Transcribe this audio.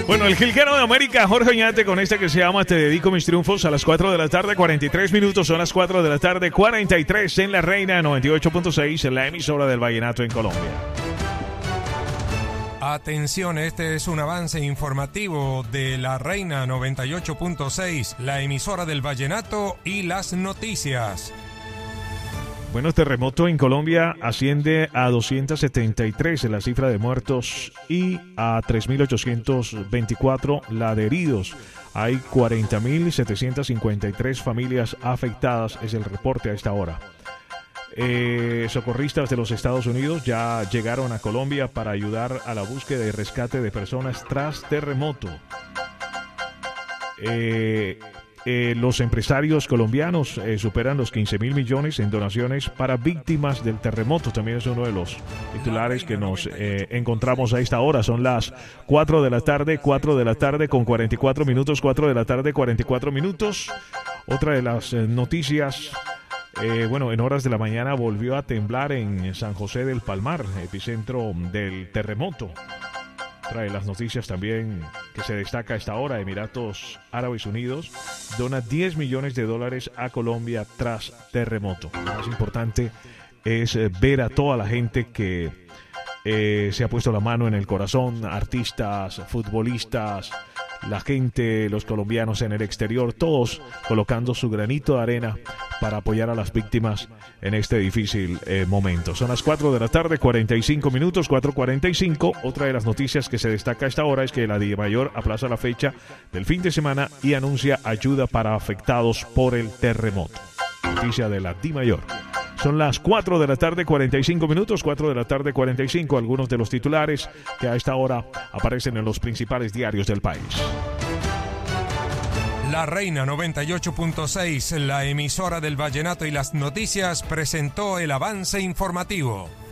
Bueno, el jilguero de América, Jorge Oñate, con este que se llama Te dedico mis triunfos, a las 4 de la tarde, 43 minutos, son las 4 de la tarde, 43 en La Reina 98.6, en la emisora del Vallenato en Colombia. Atención, este es un avance informativo de La Reina 98.6, la emisora del Vallenato y las noticias. Bueno, terremoto en Colombia asciende a 273 en la cifra de muertos y a 3.824 la de heridos. Hay 40.753 familias afectadas, es el reporte a esta hora. Socorristas de los Estados Unidos ya llegaron a Colombia para ayudar a la búsqueda y rescate de personas tras terremoto. Los empresarios colombianos superan los 15.000 millones en donaciones para víctimas del terremoto. También es uno de los titulares que nos encontramos a esta hora. Son las 4 de la tarde con 44 minutos, 4 de la tarde, 44 minutos. Otra de las noticias, en horas de la mañana volvió a temblar en San José del Palmar, epicentro del terremoto. Trae las noticias también que se destaca a esta hora. Emiratos Árabes Unidos dona $10 millones a Colombia tras terremoto. Lo más importante es ver a toda la gente que se ha puesto la mano en el corazón, artistas, futbolistas, la gente, los colombianos en el exterior, todos colocando su granito de arena para apoyar a las víctimas en este difícil momento. Son las 4 de la tarde, 45 minutos, 4:45. Otra de las noticias que se destaca a esta hora es que la DIMAYOR aplaza la fecha del fin de semana y anuncia ayuda para afectados por el terremoto. Noticia de la DIMAYOR. Son las 4 de la tarde, 45 minutos, 4 de la tarde, 45. Algunos de los titulares que a esta hora aparecen en los principales diarios del país. La Reina 98.6, la emisora del Vallenato y las noticias, presentó el avance informativo.